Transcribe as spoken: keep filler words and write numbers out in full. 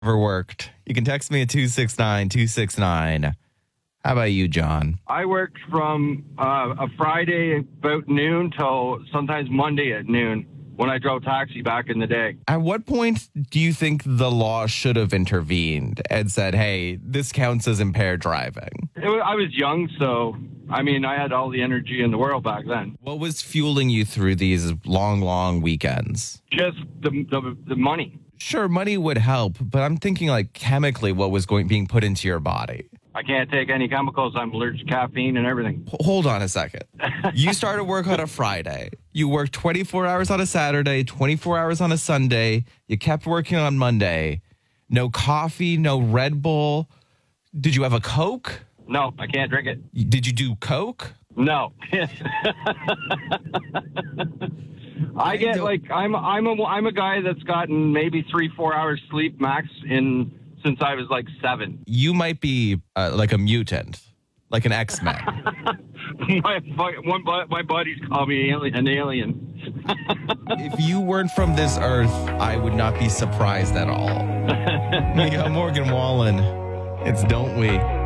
Ever worked? You can text me at two six nine two six nine. How about you, John? I worked from uh, a Friday about noon till sometimes Monday at noon when I drove taxi back in the day. At what point do you think the law should have intervened and said, hey, this counts as impaired driving? It was, I was young, so, I mean, I had all the energy in the world back then. What was fueling you through these long, long weekends? Just the the, the money. Sure, money would help, but I'm thinking like chemically what was going being put into your body. I can't take any chemicals. I'm allergic to caffeine and everything. Hold on a second. You started work on a Friday. You worked twenty-four hours on a Saturday, twenty-four hours on a Sunday. You kept working on Monday. No coffee, no Red Bull. Did you have a Coke? No, I can't drink it. Did you do Coke? No. I get like I'm I'm a I'm a guy that's gotten maybe three four hours sleep max in since I was like seven. You might be uh, like a mutant, like an X-Men. my my one my buddies call me alien, an alien. If you weren't from this earth, I would not be surprised at all. We got Morgan Wallen. It's Don't We?